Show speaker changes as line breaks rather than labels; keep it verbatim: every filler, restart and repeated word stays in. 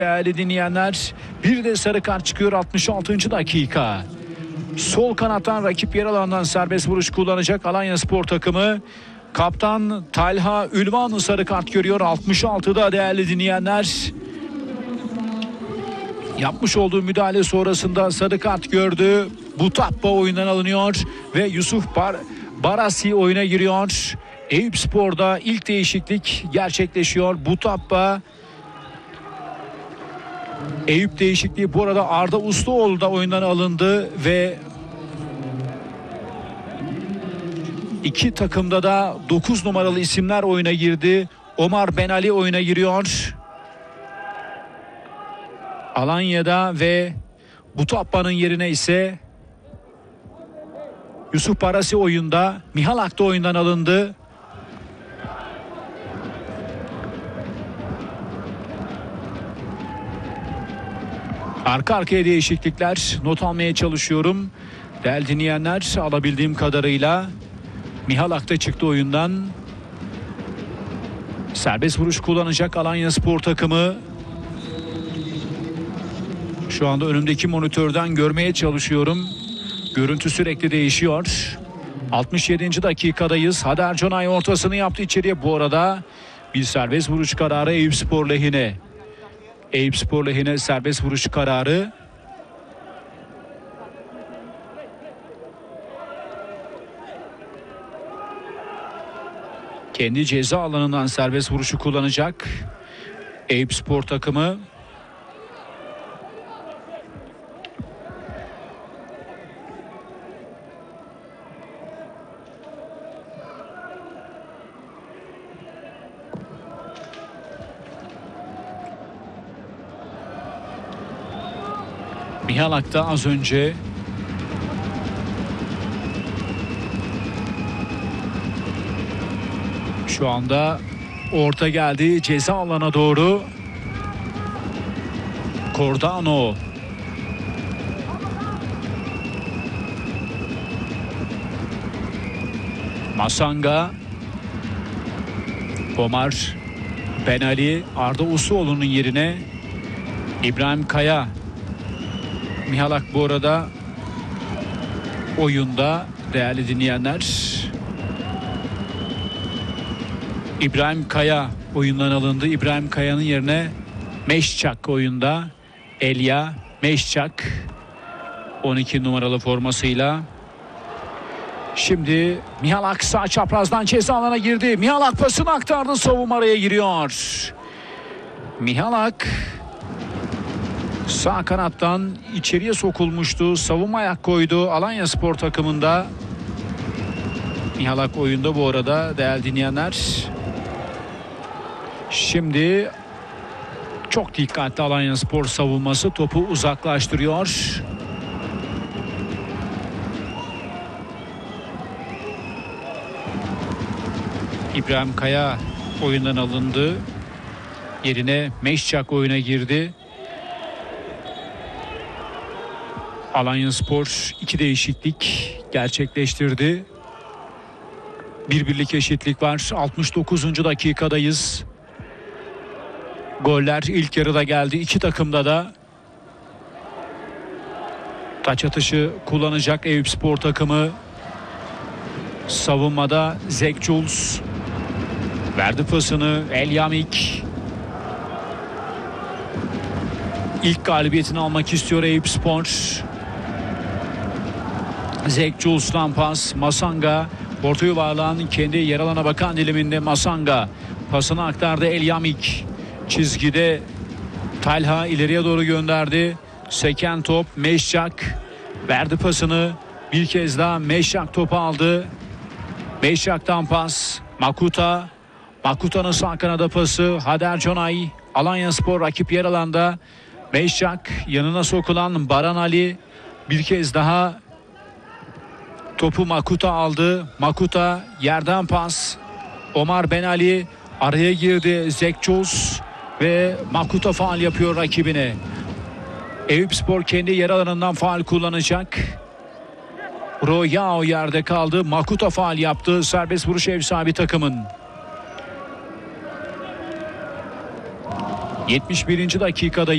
Değerli dinleyenler, bir de sarı kart çıkıyor altmış altıncı dakika. Sol kanattan rakip yer alandan serbest vuruş kullanacak Alanyaspor takımı. Kaptan Talha Ülvan sarı kart görüyor altmış altıda değerli dinleyenler. Yapmış olduğu müdahale sonrasında sarı kart gördü. Butappa oyundan alınıyor ve Yusuf Bar Barasi oyuna giriyor. Eyüpspor'da ilk değişiklik gerçekleşiyor. Butappa Eyüp değişikliği bu arada Arda Usluoğlu da oyundan alındı ve iki takımda da dokuz numaralı isimler oyuna girdi. Omar Benali oyuna giriyor. Alanya'da ve Butappa'nın yerine ise Yusuf Barasi oyunda. Mihalak da oyundan alındı. Arka arkaya değişiklikler not almaya çalışıyorum. Değerli dinleyenler, alabildiğim kadarıyla Mihalak da çıktı oyundan. Serbest vuruş kullanacak Alanyaspor takımı. Şu anda önümdeki monitörden görmeye çalışıyorum. Görüntü sürekli değişiyor. altmış yedinci dakikadayız. Hader Canay ortasını yaptı içeriye. Bu arada bir serbest vuruş kararı Eyüpspor lehine. Eyüpspor lehine serbest vuruş kararı. Kendi ceza alanından serbest vuruşu kullanacak Eyüpspor takımı. Mihalak da az önce şu anda orta geldi ceza alana doğru. Cordano Masanga, Omar Benali, Arda Usluoğlu'nun yerine İbrahim Kaya. Mihalak bu arada oyunda değerli dinleyenler. İbrahim Kaya oyundan alındı. İbrahim Kaya'nın yerine Meşçak oyunda. Elia Meşçak on iki numaralı formasıyla. Şimdi Mihalak sağ çaprazdan ceza alana girdi. Mihalak pasını aktardı, savunma araya giriyor. Mihalak sağ kanattan içeriye sokulmuştu. Savunma ayak koydu Alanyaspor takımında. Mihalak oyunda bu arada değerli dinleyenler. Şimdi çok dikkatli Alanyaspor savunması, topu uzaklaştırıyor. İbrahim Kaya oyundan alındı. Yerine Meşçak oyuna girdi. Alanyaspor iki değişiklik gerçekleştirdi. Bir birlik eşitlik var. altmış dokuzuncu dakikadayız. Goller ilk yarıda geldi. İki takımda da taç atışı kullanacak Eyüpspor takımı. Savunmada Zek Jules verdi pasını. Elyamik ilk galibiyetini almak istiyor Eyüpspor. Zek Jules'tan pas. Masanga orta yuvarlağın kendi yer alana bakan diliminde. Masanga pasını aktardı. Elyamik çizgide. Talha ileriye doğru gönderdi. Seken top. Meşçak verdi pasını. Bir kez daha Meşçak topu aldı. Meşçak'tan pas. Makuta. Makuta'nın sağ kanada pası. Hader Canay. Alanyaspor rakip yer alanda. Meşçak yanına sokulan Baran Ali. Bir kez daha topu Makuta aldı. Makuta yerden pas. Omar Benali araya girdi. Zek Jules ve Makuta faul yapıyor rakibine. Eyüpspor kendi yer alanından faul kullanacak. Royao yerde kaldı. Makuta faul yaptı. Serbest vuruş ev sahibi takımın. yetmiş birinci dakikada